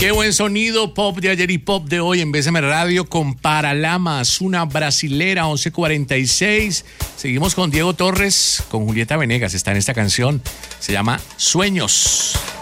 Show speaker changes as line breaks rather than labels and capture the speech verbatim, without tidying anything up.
Qué buen sonido, pop de ayer y pop de hoy en B S M Radio con Paralamas, una brasilera, once cuarenta y seis. Seguimos con Diego Torres, con Julieta Venegas, está en esta canción, se llama Sueños.